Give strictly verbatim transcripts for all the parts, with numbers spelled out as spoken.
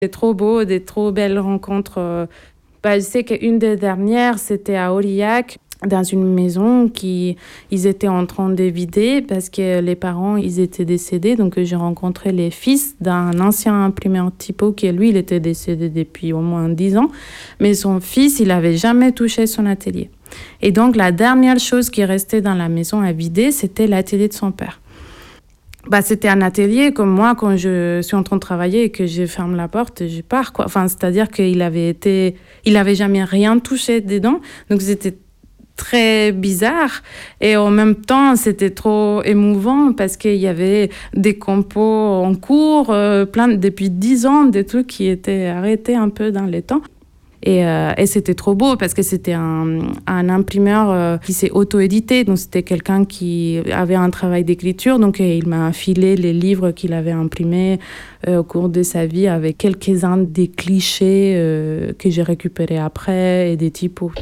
C'est trop beau, des trop belles rencontres. Bah, je sais qu'une des dernières, c'était à Aurillac, dans une maison qui ils étaient en train de vider parce que les parents ils étaient décédés. Donc j'ai rencontré les fils d'un ancien imprimeur typo qui lui il était décédé depuis au moins dix ans, mais son fils il avait jamais touché son atelier. Et donc la dernière chose qui restait dans la maison à vider, c'était l'atelier de son père. Bah, c'était un atelier comme moi quand je suis en train de travailler et que je ferme la porte, je pars quoi. Enfin, c'est-à-dire qu'il avait été, il avait jamais rien touché dedans, donc c'était très bizarre et en même temps c'était trop émouvant parce qu'il y avait des compos en cours, euh, plein depuis dix ans, des trucs qui étaient arrêtés un peu dans le temps. Et, euh, et c'était trop beau parce que c'était un, un imprimeur euh, qui s'est auto-édité. Donc, c'était quelqu'un qui avait un travail d'écriture. Donc, il m'a filé les livres qu'il avait imprimés euh, au cours de sa vie avec quelques-uns des clichés euh, que j'ai récupérés après et des typos.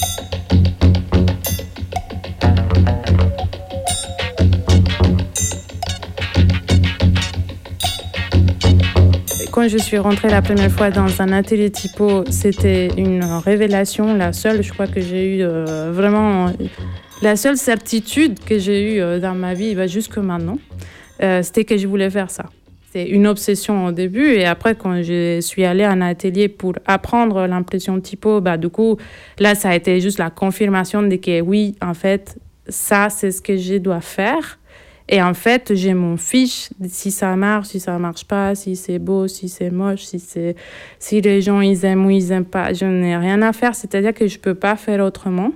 Quand je suis rentrée la première fois dans un atelier typo, c'était une révélation, la seule, je crois que j'ai eu euh, vraiment, la seule certitude que j'ai eue euh, dans ma vie, bah, jusque maintenant, euh, c'était que je voulais faire ça. C'était une obsession au début et après quand je suis allée à un atelier pour apprendre l'impression typo, bah, du coup, là, ça a été juste la confirmation de que oui, en fait, ça, c'est ce que je dois faire. Et en fait, j'ai mon fiche, si ça marche, si ça marche pas, si c'est beau, si c'est moche, si, c'est, si les gens ils aiment ou ils aiment pas. Je n'ai rien à faire, c'est-à-dire que je peux pas faire autrement.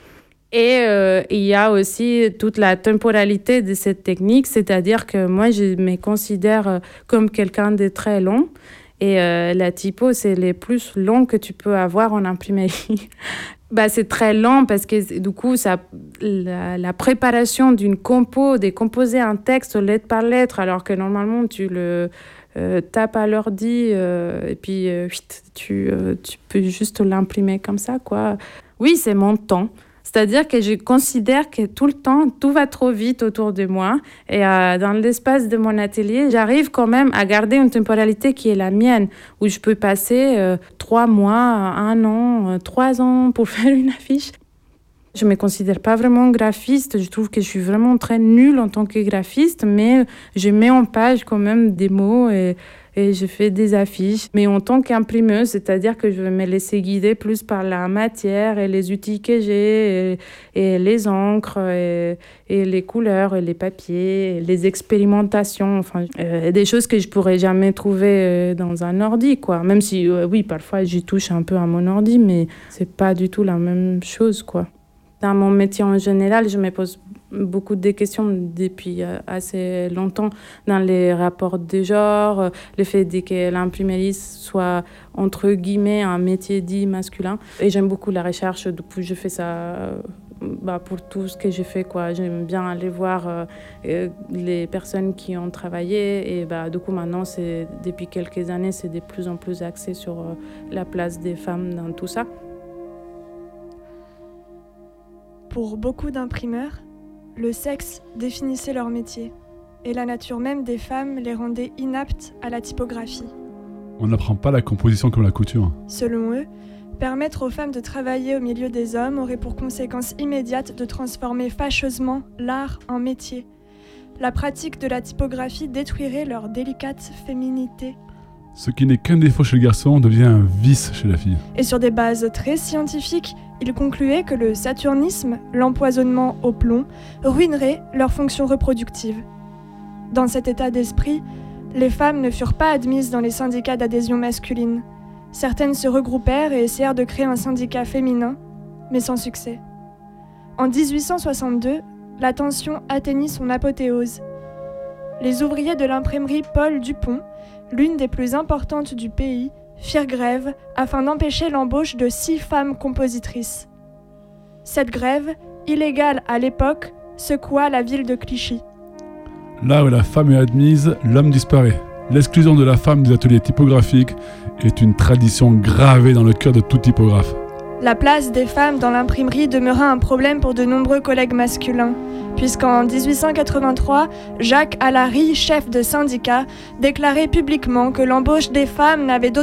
Et euh, il y a aussi toute la temporalité de cette technique, c'est-à-dire que moi, je me considère comme quelqu'un de très long. Et euh, la typo, c'est les plus longs que tu peux avoir en imprimerie. Bah, c'est très lent parce que du coup, ça, la, la préparation d'une compo, de composer un texte lettre par lettre, alors que normalement, tu le euh, tapes à l'ordi euh, et puis euh, tu, euh, tu peux juste l'imprimer comme ça, quoi. Oui, c'est mon temps. C'est-à-dire que je considère que tout le temps, tout va trop vite autour de moi. Et euh, dans l'espace de mon atelier, j'arrive quand même à garder une temporalité qui est la mienne, où je peux passer euh, trois mois, un an, euh, trois ans pour faire une affiche. Je ne me considère pas vraiment graphiste. Je trouve que je suis vraiment très nulle en tant que graphiste, mais je mets en page quand même des mots et, et je fais des affiches. Mais en tant qu'imprimeuse, c'est-à-dire que je vais me laisser guider plus par la matière et les outils que j'ai, et, et les encres, et, et les couleurs, et les papiers, et les expérimentations. Enfin, euh, des choses que je ne pourrais jamais trouver dans un ordi, quoi. Même si, euh, oui, parfois, j'y touche un peu à mon ordi, mais ce n'est pas du tout la même chose, quoi. Dans mon métier en général, je me pose beaucoup de questions depuis assez longtemps dans les rapports de genre, le fait que l'imprimerie soit entre guillemets un métier dit masculin. Et j'aime beaucoup la recherche, du coup je fais ça bah, pour tout ce que j'ai fait, quoi. J'aime bien aller voir euh, les personnes qui ont travaillé et bah, du coup maintenant, c'est, depuis quelques années, c'est de plus en plus axé sur euh, la place des femmes dans tout ça. Pour beaucoup d'imprimeurs, le sexe définissait leur métier et la nature même des femmes les rendait inaptes à la typographie. On n'apprend pas la composition comme la couture. Selon eux, permettre aux femmes de travailler au milieu des hommes aurait pour conséquence immédiate de transformer fâcheusement l'art en métier. La pratique de la typographie détruirait leur délicate féminité. Ce qui n'est qu'un défaut chez le garçon devient un vice chez la fille. Et sur des bases très scientifiques, il concluait que le saturnisme, l'empoisonnement au plomb, ruinerait leur fonction reproductive. Dans cet état d'esprit, les femmes ne furent pas admises dans les syndicats d'adhésion masculine. Certaines se regroupèrent et essayèrent de créer un syndicat féminin, mais sans succès. En dix-huit cent soixante-deux, la tension atteignit son apothéose. Les ouvriers de l'imprimerie Paul Dupont, l'une des plus importantes du pays, firent grève afin d'empêcher l'embauche de six femmes compositrices. Cette grève, illégale à l'époque, secoua la ville de Clichy. Là où la femme est admise, l'homme disparaît. L'exclusion de la femme des ateliers typographiques est une tradition gravée dans le cœur de tout typographe. La place des femmes dans l'imprimerie demeura un problème pour de nombreux collègues masculins. puisqu'en dix-huit cent quatre-vingt-trois, Jacques Allary, chef de syndicat, déclarait publiquement que l'embauche des femmes n'avait d'autre